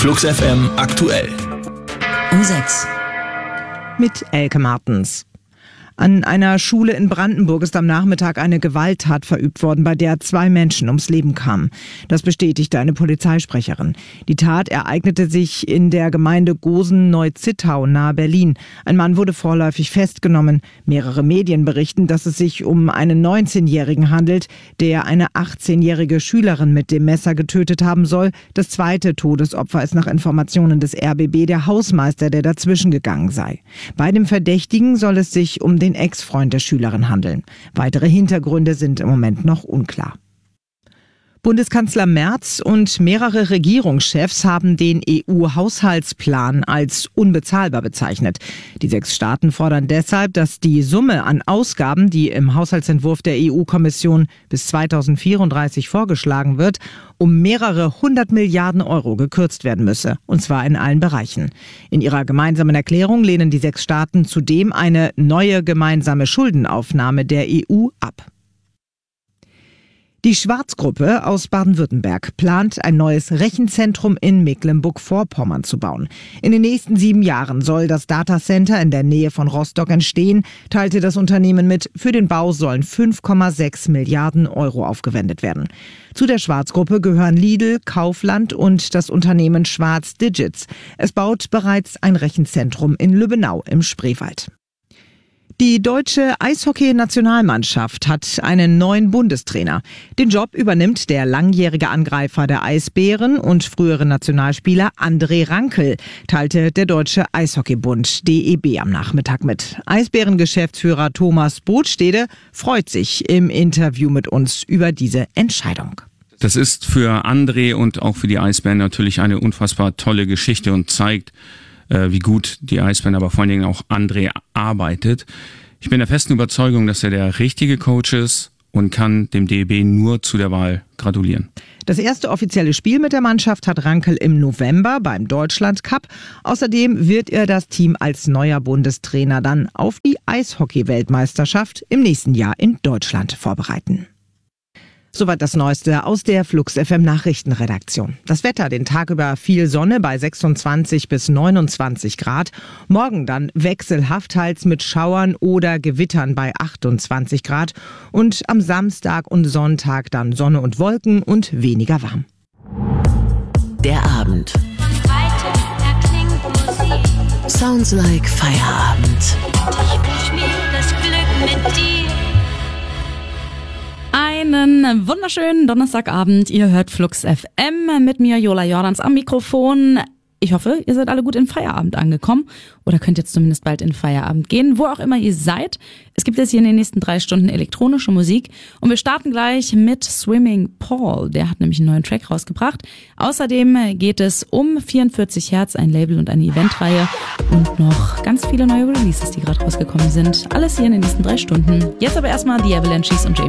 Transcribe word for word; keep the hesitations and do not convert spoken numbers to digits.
Flux F M aktuell. Um sechs. Mit Elke Martens. An einer Schule in Brandenburg ist am Nachmittag eine Gewalttat verübt worden, bei der zwei Menschen ums Leben kamen. Das bestätigte eine Polizeisprecherin. Die Tat ereignete sich in der Gemeinde Gosen-Neu-Zittau nahe Berlin. Ein Mann wurde vorläufig festgenommen. Mehrere Medien berichten, dass es sich um einen neunzehnjährigen handelt, der eine achtzehnjährige Schülerin mit dem Messer getötet haben soll. Das zweite Todesopfer ist nach Informationen des R B B der Hausmeister, der dazwischen gegangen sei. Bei dem Verdächtigen soll es sich um den Ex-Freund der Schülerin handeln. Weitere Hintergründe sind im Moment noch unklar. Bundeskanzler Merz und mehrere Regierungschefs haben den E U-Haushaltsplan als unbezahlbar bezeichnet. Die sechs Staaten fordern deshalb, dass die Summe an Ausgaben, die im Haushaltsentwurf der E U-Kommission bis zweitausendvierunddreißig vorgeschlagen wird, um mehrere hundert Milliarden Euro gekürzt werden müsse, und zwar in allen Bereichen. In ihrer gemeinsamen Erklärung lehnen die sechs Staaten zudem eine neue gemeinsame Schuldenaufnahme der E U ab. Die Schwarz-Gruppe aus Baden-Württemberg plant, ein neues Rechenzentrum in Mecklenburg-Vorpommern zu bauen. In den nächsten sieben Jahren soll das Datacenter in der Nähe von Rostock entstehen, teilte das Unternehmen mit. Für den Bau sollen fünf Komma sechs Milliarden Euro aufgewendet werden. Zu der Schwarz-Gruppe gehören Lidl, Kaufland und das Unternehmen Schwarz Digits. Es baut bereits ein Rechenzentrum in Lübbenau im Spreewald. Die deutsche Eishockey-Nationalmannschaft hat einen neuen Bundestrainer. Den Job übernimmt der langjährige Angreifer der Eisbären und frühere Nationalspieler André Rankel, teilte der Deutsche Eishockeybund D E B am Nachmittag mit. Eisbären-Geschäftsführer Thomas Botstede freut sich im Interview mit uns über diese Entscheidung. Das ist für André und auch für die Eisbären natürlich eine unfassbar tolle Geschichte und zeigt, wie gut die Eisbären, aber vor allen Dingen auch André arbeitet. Ich bin der festen Überzeugung, dass er der richtige Coach ist und kann dem D E B nur zu der Wahl gratulieren. Das erste offizielle Spiel mit der Mannschaft hat Rankel im November beim Deutschland Cup. Außerdem wird er das Team als neuer Bundestrainer dann auf die Eishockey-Weltmeisterschaft im nächsten Jahr in Deutschland vorbereiten. Soweit das Neueste aus der Flux F M Nachrichtenredaktion. Das Wetter, den Tag über viel Sonne bei sechsundzwanzig bis neunundzwanzig Grad. Morgen dann wechselhaft, teils mit Schauern oder Gewittern bei achtundzwanzig Grad. Und am Samstag und Sonntag dann Sonne und Wolken und weniger warm. Der Abend. Sounds like Feierabend. Ich wünsch mir das Glück mit dir. Einen wunderschönen Donnerstagabend. Ihr hört Flux F M mit mir, Jola Jordans, am Mikrofon. Ich hoffe, ihr seid alle gut in Feierabend angekommen oder könnt jetzt zumindest bald in Feierabend gehen, wo auch immer ihr seid. Es gibt jetzt hier in den nächsten drei Stunden elektronische Musik und wir starten gleich mit Swimming Paul. Der hat nämlich einen neuen Track rausgebracht. Außerdem geht es um vierundvierzig Hertz, ein Label und eine Eventreihe und noch ganz viele neue Releases, die gerade rausgekommen sind. Alles hier in den nächsten drei Stunden. Jetzt aber erstmal die Avalanches und James